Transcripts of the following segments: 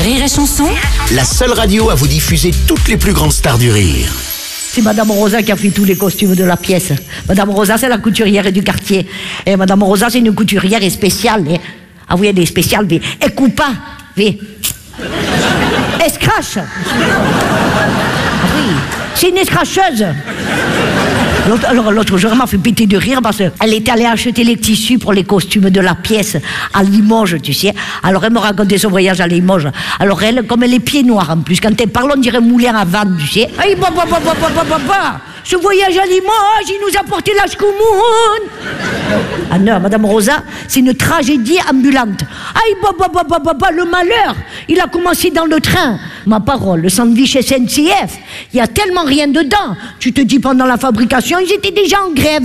Rire et Chanson, La seule radio à vous diffuser toutes les plus grandes stars du rire. C'est Madame Rosa qui a fait tous les costumes de la pièce. Madame Rosa, c'est la couturière du quartier. Et Madame Rosa, c'est une couturière spéciale. Ah oui, elle est spéciale, mais elle coupe pas. Mais elle scratch. Ah oui, c'est une scratcheuse. L'autre jour, elle m'a fait péter de rire parce qu'elle était allée acheter les tissus pour les costumes de la pièce à Limoges, tu sais. Alors elle me racontait son voyage à Limoges. Alors elle, comme elle est pieds noirs en plus, quand elle parle, on dirait moulin à vanne, tu sais. Aïe, ce voyage à Limoges, il nous a porté la schkoumoun. Ah non, Madame Rosa, c'est une tragédie ambulante. Aïe, le malheur, il a commencé dans le train. Ma parole, le sandwich SNCF, il y a tellement rien dedans. Tu te dis, pendant la fabrication, ils étaient déjà en grève.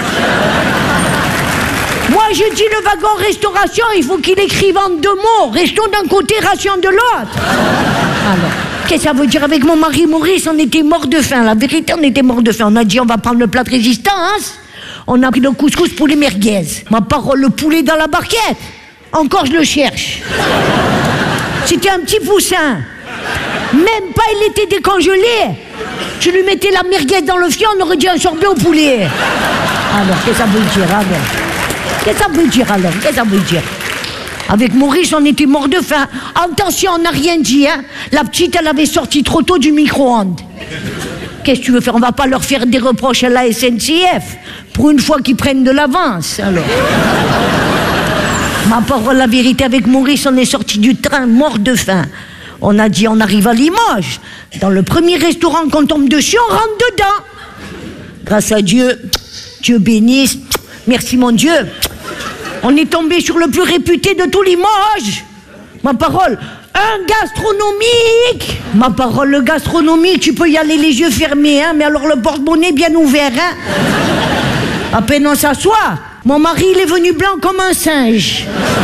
Moi, je dis le wagon restauration, il faut qu'il écrive en 2 mots. Resto d'un côté, ration de l'autre. Alors, qu'est-ce que ça veut dire? Avec mon mari Maurice, on était mort de faim. La vérité, on était mort de faim. On a dit, on va prendre le plat de résistance. On a pris le couscous poulet merguez. Ma parole, le poulet dans la barquette. Encore, je le cherche. C'était un petit poussin. Même pas, il était décongelé. Je lui mettais la merguez dans le fion, on aurait dit un sorbet au poulet. Alors, qu'est-ce que ça veut dire alors? Qu'est-ce que ça veut dire alors? Qu'est-ce que ça veut dire? Avec Maurice, on était mort de faim. Attention, on n'a rien dit, hein. La petite, elle avait sorti trop tôt du micro-ondes. Qu'est-ce que tu veux faire? On va pas leur faire des reproches à la SNCF. Pour une fois qu'ils prennent de l'avance, alors. Ma parole, la vérité, avec Maurice, on est sorti du train mort de faim. On a dit, on arrive à Limoges. Dans le premier restaurant qu'on tombe dessus, on rentre dedans. Grâce à Dieu, Dieu bénisse. Merci mon Dieu. On est tombé sur le plus réputé de tout Limoges. Ma parole, un gastronomique. Ma parole, le gastronomique, tu peux y aller les yeux fermés, hein, mais alors le porte-monnaie bien ouvert, hein. À peine on s'assoit, mon mari, il est venu blanc comme un singe.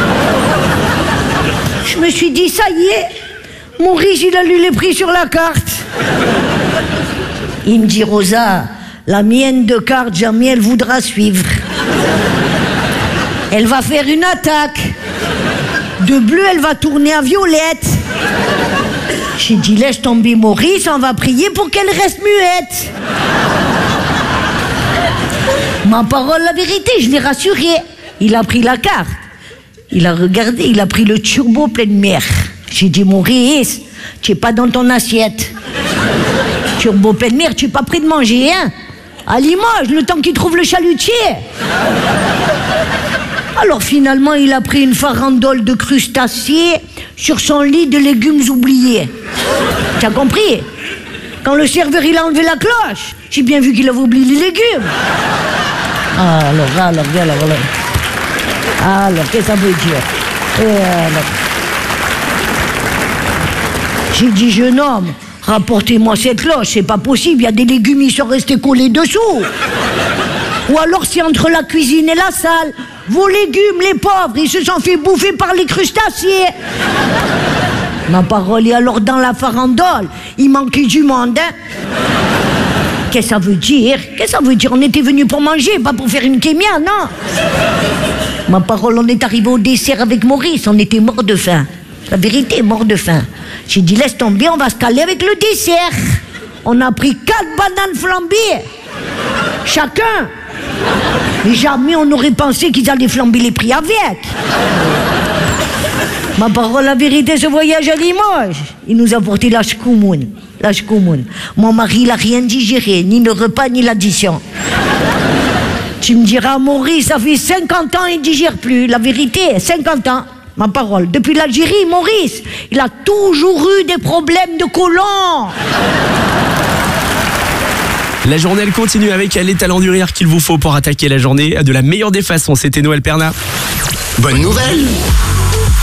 Je me suis dit, ça y est, Maurice, il a lu les prix sur la carte. Il me dit, Rosa, la mienne de carte, jamais elle voudra suivre. Elle va faire une attaque. De bleu, elle va tourner à violette. J'ai dit, laisse tomber Maurice, on va prier pour qu'elle reste muette. Ma parole, la vérité, je l'ai rassuré. Il a pris la carte. Il a regardé, il a pris le turbo pleine mer. J'ai dit, Maurice, tu n'es pas dans ton assiette. Turbo pleine mer, tu n'es pas prêt de manger, hein? À Limoges, le temps qu'il trouve le chalutier. Alors finalement, il a pris une farandole de crustacés sur son lit de légumes oubliés. Tu as compris? Quand le serveur, il a enlevé la cloche, j'ai bien vu qu'il avait oublié les légumes. Alors, qu'est-ce que ça veut dire? J'ai dit, jeune homme, rapportez-moi cette cloche, c'est pas possible, il y a des légumes, ils sont restés collés dessous. Ou alors c'est entre la cuisine et la salle. Vos légumes, les pauvres, ils se sont fait bouffer par les crustacés. Ma parole, et alors dans la farandole, il manquait du monde, hein? Qu'est-ce que ça veut dire? Qu'est-ce que ça veut dire? On était venus pour manger, pas pour faire une kémia, non? Ma parole, on est arrivé au dessert avec Maurice, on était mort de faim. La vérité, mort de faim. J'ai dit, laisse tomber, on va se caler avec le dessert. On a pris 4 bananes flambées. Chacun. Et jamais on aurait pensé qu'ils allaient flamber les prix avec. Ma parole, la vérité, ce voyage à Limoges, il nous a porté la schkoumoun. La schkoumoun. Mon mari, il n'a rien digéré, ni le repas, ni l'addition. Tu me diras, Maurice, ça fait 50 ans, il ne digère plus. La vérité, 50 ans. Ma parole. Depuis l'Algérie, Maurice, il a toujours eu des problèmes de côlon. La journée, elle continue avec les talents du rire qu'il vous faut pour attaquer la journée de la meilleure des façons. C'était Noël Perna. Bonne nouvelle!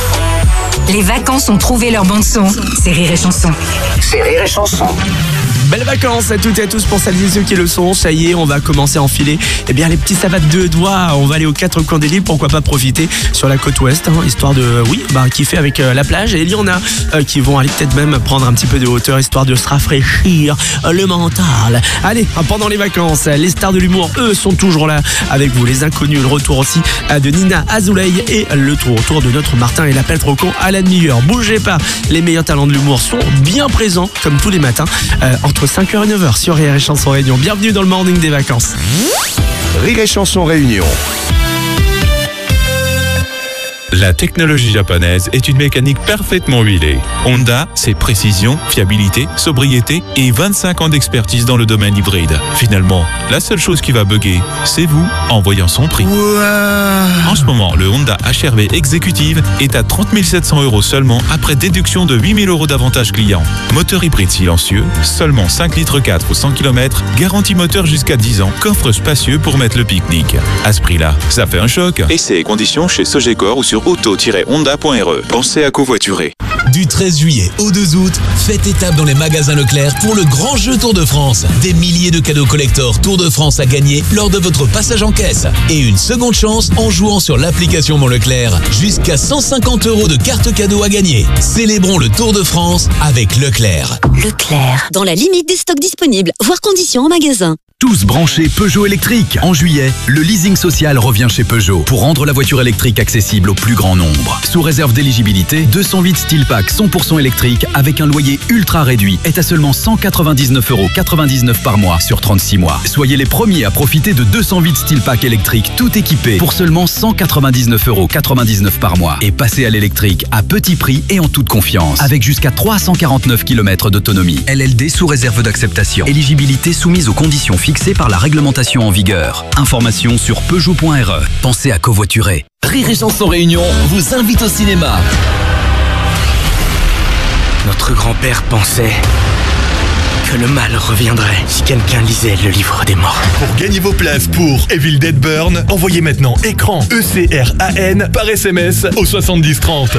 les vacances ont trouvé leur bande son. C'est Rire et Chanson. C'est Rire et Chanson. Belles vacances à toutes et à tous pour celles et ceux qui le sont. Ça y est, on va commencer à enfiler les petits savates de doigts. On va aller aux 4 coins des l'île, pourquoi pas profiter sur la côte ouest, histoire de, kiffer avec la plage. Et il y en a qui vont aller peut-être même prendre un petit peu de hauteur, histoire de se rafraîchir le mental. Allez, pendant les vacances, les stars de l'humour, eux, sont toujours là avec vous. Les inconnus, le retour aussi de Nina Azoulay et le retour de notre Martin et l'appel trop con à la demi-heure. Bougez pas, les meilleurs talents de l'humour sont bien présents, comme tous les matins, entre 5h et 9h sur Rire et Chanson Réunion. Bienvenue dans le morning des vacances. Rire et Chanson Réunion. La technologie japonaise est une mécanique parfaitement huilée. Honda, c'est précision, fiabilité, sobriété et 25 ans d'expertise dans le domaine hybride. Finalement, la seule chose qui va bugger, c'est vous en voyant son prix. En ce moment, le Honda HR-V Executive est à 30 700 € seulement après déduction de 8 000 € d'avantages clients. Moteur hybride silencieux, seulement 5 litres 4 ou 100 km, garantie moteur jusqu'à 10 ans, coffre spacieux pour mettre le pique-nique. À ce prix-là, ça fait un choc. Essais et conditions chez Sogecor ou sur auto-honda.re. Pensez à covoiturer. Du 13 juillet au 2 août, faites étape dans les magasins Leclerc pour le grand jeu Tour de France. Des milliers de cadeaux collector Tour de France à gagner lors de votre passage en caisse. Et une seconde chance en jouant sur l'application Mon Leclerc. Jusqu'à 150 € de cartes cadeaux à gagner. Célébrons le Tour de France avec Leclerc. Leclerc, dans la limite des stocks disponibles, voire conditions en magasin. Tous branchés Peugeot électrique. En juillet, le leasing social revient chez Peugeot pour rendre la voiture électrique accessible au plus grand nombre. Sous réserve d'éligibilité, 208 Steel Pack 100% électrique avec un loyer ultra réduit est à seulement 199,99 € par mois sur 36 mois. Soyez les premiers à profiter de 208 Steel Pack électrique tout équipé pour seulement 199,99 € par mois. Et passez à l'électrique à petit prix et en toute confiance avec jusqu'à 349 km d'autonomie. LLD sous réserve d'acceptation. Éligibilité soumise aux conditions fixées par la réglementation en vigueur. Information sur Peugeot.re. Pensez à covoiturer. Rire et Chanson Réunion vous invite au cinéma. Notre grand-père pensait que le mal reviendrait si quelqu'un lisait le livre des morts. Pour gagner vos places pour Evil Dead Burn, envoyez maintenant écran ECRAN par SMS au 70 30.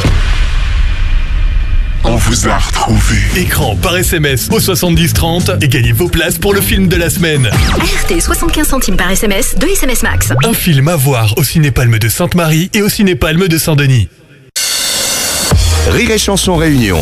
On vous a retrouvé. Écran par SMS au 70 30 et gagnez vos places pour le film de la semaine. RT 75 centimes par SMS, 2 SMS max. Un film à voir au Ciné-Palme de Sainte-Marie et au Ciné-Palme de Saint-Denis. Rire et Chanson Réunion.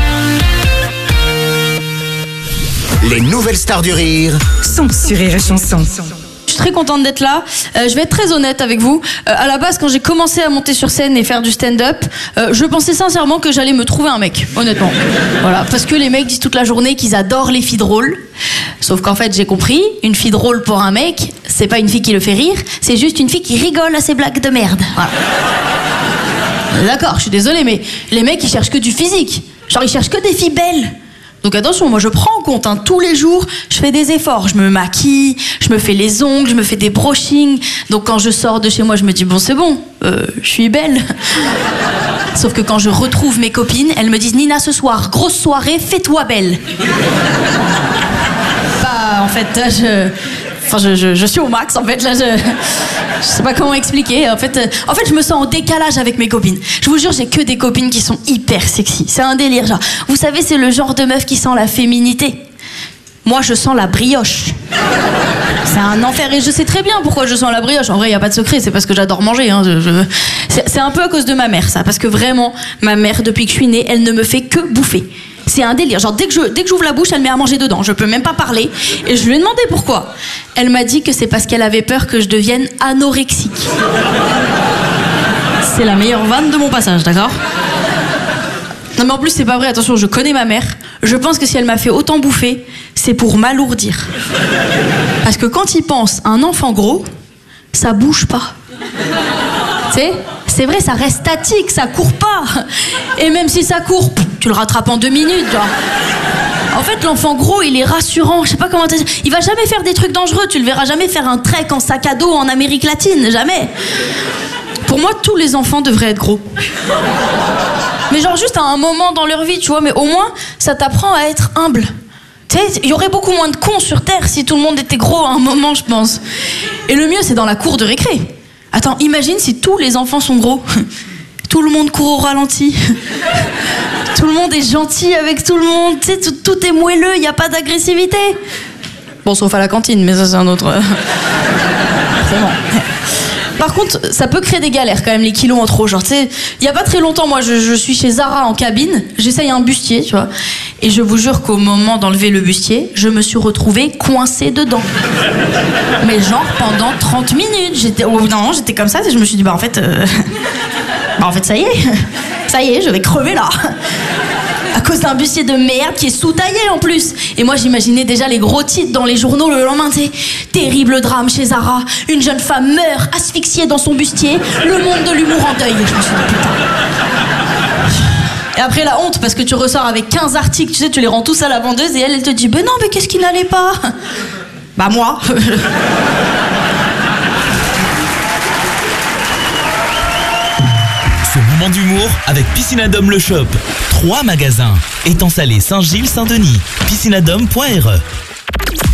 Les nouvelles stars du rire sont sur Rire et Chanson. Je suis très contente d'être là. Je vais être très honnête avec vous. À la base, quand j'ai commencé à monter sur scène et faire du stand-up, je pensais sincèrement que j'allais me trouver un mec, honnêtement. Voilà, parce que les mecs disent toute la journée qu'ils adorent les filles drôles. Sauf qu'en fait, j'ai compris, une fille drôle pour un mec, c'est pas une fille qui le fait rire, c'est juste une fille qui rigole à ses blagues de merde. Voilà. D'accord, je suis désolée, mais les mecs, ils cherchent que du physique. Genre, ils cherchent que des filles belles. Donc attention, moi je prends en compte, tous les jours, je fais des efforts. Je me maquille, je me fais les ongles, je me fais des brushings. Donc quand je sors de chez moi, je me dis, bon c'est bon, je suis belle. Sauf que quand je retrouve mes copines, elles me disent, Nina, ce soir, grosse soirée, fais-toi belle. Bah en fait, je suis au max, en fait, là, je sais pas comment expliquer. En fait, je me sens en décalage avec mes copines. Je vous jure, j'ai que des copines qui sont hyper sexy. C'est un délire, genre. Vous savez, c'est le genre de meuf qui sent la féminité. Moi, je sens la brioche. C'est un enfer. Et je sais très bien pourquoi je sens la brioche. En vrai, il n'y a pas de secret, c'est parce que j'adore manger. C'est un peu à cause de ma mère, ça. Parce que vraiment, ma mère, depuis que je suis née, elle ne me fait que bouffer. C'est un délire. Genre, dès que j'ouvre la bouche, elle met à manger dedans. Je peux même pas parler. Et je lui ai demandé pourquoi. Elle m'a dit que c'est parce qu'elle avait peur que je devienne anorexique. C'est la meilleure vanne de mon passage, d'accord ? Non, mais en plus, c'est pas vrai. Attention, je connais ma mère. Je pense que si elle m'a fait autant bouffer, c'est pour m'alourdir. Parce que quand il pense un enfant gros, ça bouge pas. Tu sais ? C'est vrai, ça reste statique, ça court pas. Et même si ça court, tu le rattrapes en 2 minutes, genre. En fait, l'enfant gros, il est rassurant. Je sais pas comment te dire. Il va jamais faire des trucs dangereux. Tu le verras jamais faire un trek en sac à dos en Amérique latine, jamais. Pour moi, tous les enfants devraient être gros. Mais genre juste à un moment dans leur vie, tu vois. Mais au moins, ça t'apprend à être humble. Tu sais, il y aurait beaucoup moins de cons sur Terre si tout le monde était gros à un moment, je pense. Et le mieux, c'est dans la cour de récré. Attends, imagine si tous les enfants sont gros. Tout le monde court au ralenti. Tout le monde est gentil avec tout le monde, tu sais, tout est moelleux, il n'y a pas d'agressivité. Bon, sauf à la cantine, mais ça c'est un autre... C'est bon. Par contre, ça peut créer des galères quand même, les kilos en trop. Genre, tu sais, il y a pas très longtemps, moi, je suis chez Zara en cabine, j'essaye un bustier, tu vois. Et je vous jure qu'au moment d'enlever le bustier, je me suis retrouvée coincée dedans. Mais genre pendant 30 minutes. J'étais comme ça, et je me suis dit, en fait, ça y est, je vais crever là. À cause d'un bustier de merde qui est sous-taillé en plus. Et moi j'imaginais déjà les gros titres dans les journaux le lendemain, tu sais. Terrible drame chez Zara, une jeune femme meurt asphyxiée dans son bustier, le monde de l'humour en deuil. Je me suis dit putain. Et après la honte parce que tu ressors avec 15 articles, tu sais, tu les rends tous à la vendeuse et elle te dit ben non mais qu'est-ce qui n'allait pas? Bah moi. Ce moment d'humour avec Piscinadome le Shop. 3 magasins. Étang Salé, Saint-Gilles, Saint-Denis. Piscinadome.re